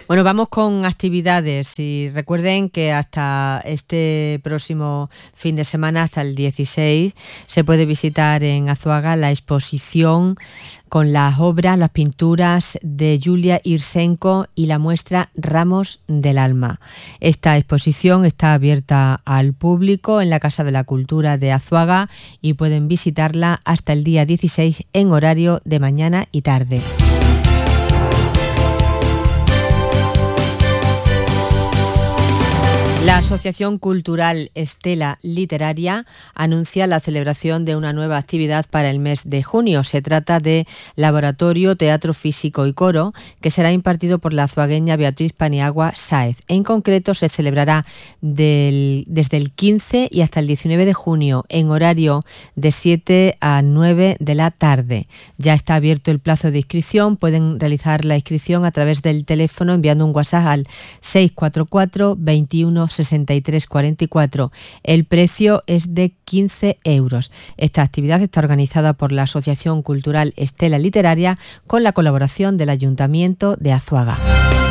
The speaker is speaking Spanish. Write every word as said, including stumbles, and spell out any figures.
Bueno, vamos con actividades y recuerden que hasta este próximo fin de semana, hasta el dieciséis, se puede visitar en Azuaga la exposición con las obras, las pinturas de Julia Hirsenko y la muestra Ramos del Alma. Esta exposición está abierta al público en la Casa de la Cultura de Azuaga y pueden visitarla hasta el día dieciséis en horario de mañana y tarde. La Asociación Cultural Estela Literaria anuncia la celebración de una nueva actividad para el mes de junio. Se trata de Laboratorio Teatro Físico y Coro, que será impartido por la azuagueña Beatriz Paniagua Sáez. En concreto, se celebrará del, desde el quince y hasta el diecinueve de junio, en horario de siete a nueve de la tarde. Ya está abierto el plazo de inscripción. Pueden realizar la inscripción a través del teléfono enviando un WhatsApp al seis cuatro cuatro, veintiuno, sesenta y tres cuarenta y cuatro. El precio es de quince euros. Esta actividad está organizada por la Asociación Cultural Estela Literaria con la colaboración del Ayuntamiento de Azuaga.